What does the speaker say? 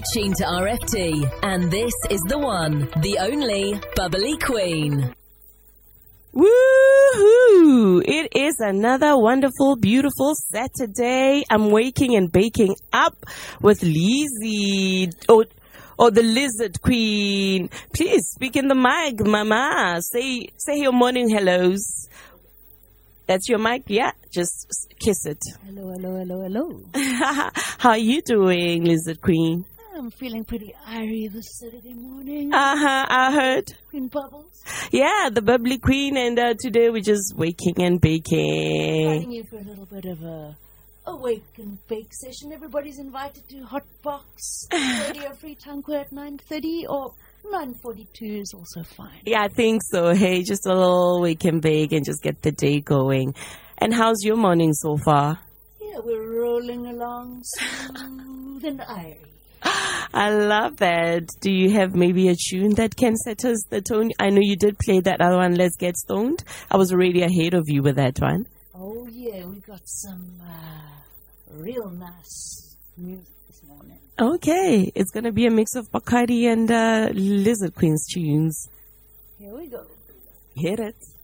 You're tuned to RFT, and this is the one, the only Bubbly Queen. Woohoo! It is another wonderful, beautiful Saturday. I'm waking and baking up with Lizzie, or the Lizard Queen. Please speak in the mic, Mama. Say your morning hellos. That's your mic? Yeah, just kiss it. Hello, hello, hello, hello. How are you doing, Lizard Queen? I'm feeling pretty airy this Saturday morning. I heard. Queen Bubbles. Yeah, the Bubbly Queen, and today we're just waking and baking. Inviting you for a little bit of a wake and bake session. Everybody's invited to Hotbox Radio Free Tankwa at 9:30 or 9:42 is also fine. Yeah, I think so. Hey, just a little wake and bake and just get the day going. And how's your morning so far? Yeah, we're rolling along smooth and airy. I love that. Do you have maybe a tune that can set us the tone? I know you did play that other one, Let's Get Stoned. I was already ahead of you with that one. Oh, yeah, we got some real nice music this morning. Okay, it's going to be a mix of Bacardi and Lizard Queen's tunes. Here we go. Hit it.